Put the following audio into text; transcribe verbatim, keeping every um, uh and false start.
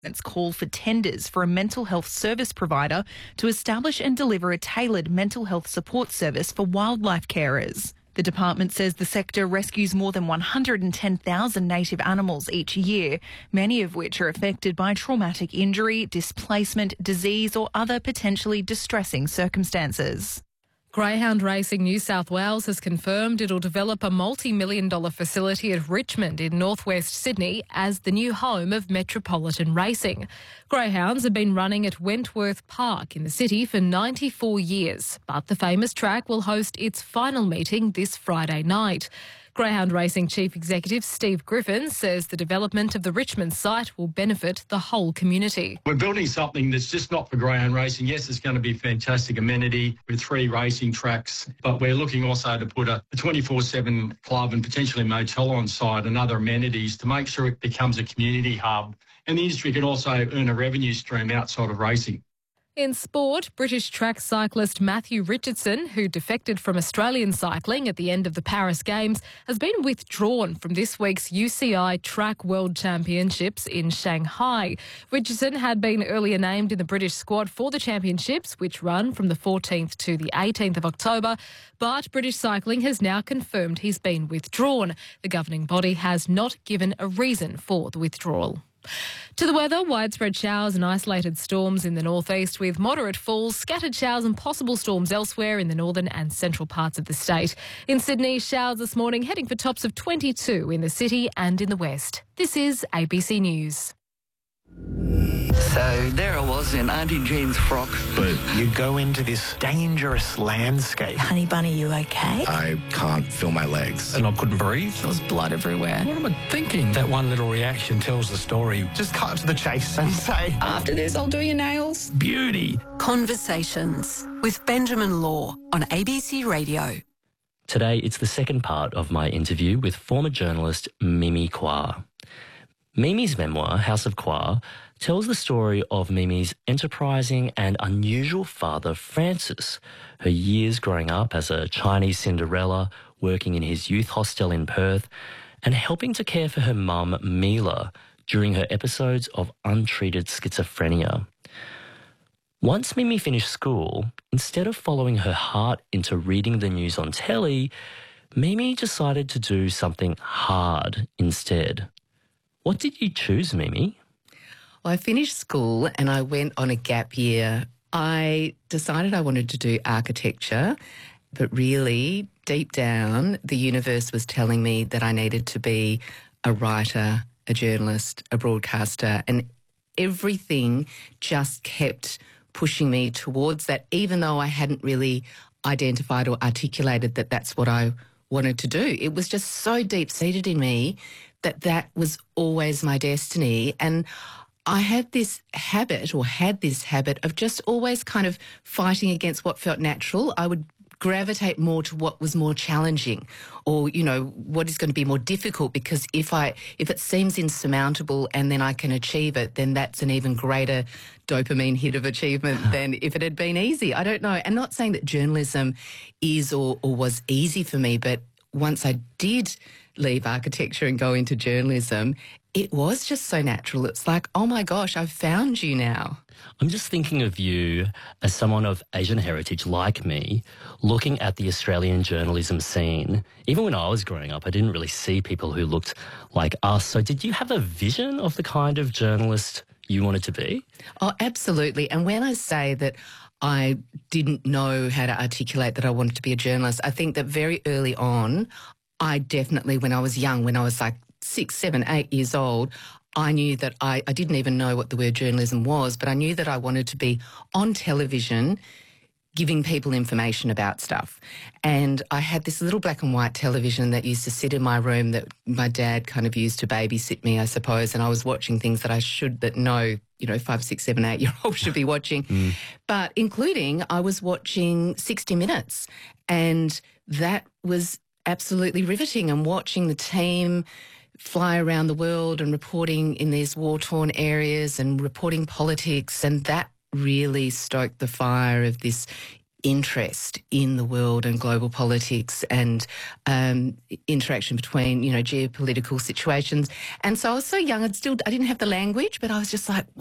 It's call for tenders for a mental health service provider to establish and deliver a tailored mental health support service for wildlife carers. The department says the sector rescues more than one hundred ten thousand native animals each year, many of which are affected by traumatic injury, displacement, disease or other potentially distressing circumstances. Greyhound Racing New South Wales has confirmed it'll develop a multi-million dollar facility at Richmond in northwest Sydney as the new home of Metropolitan Racing. Greyhounds have been running at Wentworth Park in the city for ninety-four years, but the famous track will host its final meeting this Friday night. Greyhound Racing Chief Executive Steve Griffin says the development of the Richmond site will benefit the whole community. We're building something that's just not for greyhound racing. Yes, it's going to be a fantastic amenity with three racing tracks, but we're looking also to put a twenty-four seven club and potentially motel on site and other amenities to make sure it becomes a community hub. And the industry can also earn a revenue stream outside of racing. In sport, British track cyclist Matthew Richardson, who defected from Australian cycling at the end of the Paris Games, has been withdrawn from this week's U C I Track World Championships in Shanghai. Richardson had been earlier named in the British squad for the championships, which run from the fourteenth to the eighteenth of October, but British Cycling has now confirmed he's been withdrawn. The governing body has not given a reason for the withdrawal. To the weather, widespread showers and isolated storms in the northeast with moderate falls, scattered showers and possible storms elsewhere in the northern and central parts of the state. In Sydney, showers this morning heading for tops of twenty-two in the city and in the west. This is A B C News. So there I was in Auntie Jean's frock. But you go into this dangerous landscape. Honey Bunny, you okay? I can't feel my legs. And I couldn't breathe. There was blood everywhere. What am I thinking? That one little reaction tells the story. Just cut to the chase and say, After this, I'll do your nails. Beauty. Conversations with Benjamin Law on A B C Radio. Today, it's the second part of my interview with former journalist Mimi Kwa. Mimi's memoir, House of Kwa, tells the story of Mimi's enterprising and unusual father, Francis, her years growing up as a Chinese Cinderella, working in his youth hostel in Perth, and helping to care for her mum, Mila, during her episodes of untreated schizophrenia. Once Mimi finished school, instead of following her heart into reading the news on telly, Mimi decided to do something hard instead. What did you choose, Mimi? Well, I finished school and I went on a gap year. I decided I wanted to do architecture, but really, deep down, the universe was telling me that I needed to be a writer, a journalist, a broadcaster, and everything just kept pushing me towards that, even though I hadn't really identified or articulated that that's what I wanted to do. It was just so deep-seated in me that that was always my destiny. And I had this habit or had this habit of just always kind of fighting against what felt natural. I would gravitate more to what was more challenging or, you know, what is going to be more difficult, because if I if it seems insurmountable and then I can achieve it, then that's an even greater dopamine hit of achievement than if it had been easy. I don't know. And not saying that journalism is or, or was easy for me, but once I did leave architecture and go into journalism, it was just so natural. It's like, oh my gosh, I've found you now. I'm just thinking of you as someone of Asian heritage like me, looking at the Australian journalism scene. Even when I was growing up, I didn't really see people who looked like us. So did you have a vision of the kind of journalist you wanted to be? Oh, absolutely. And when I say that I didn't know how to articulate that I wanted to be a journalist, I think that very early on, I definitely, when I was young, when I was like six, seven, eight years old, I knew that I, I didn't even know what the word journalism was, but I knew that I wanted to be on television giving people information about stuff. And I had this little black and white television that used to sit in my room that my dad kind of used to babysit me, I suppose, and I was watching things that I should, that no, you know, five, six, seven, eight-year-old should be watching. Mm. But including, I was watching sixty minutes, and that was absolutely riveting, and watching the team fly around the world and reporting in these war-torn areas and reporting politics, and that really stoked the fire of this interest in the world and global politics and um, interaction between, you know, geopolitical situations. And so I was so young, I'd still, I didn't have the language, but I was just like,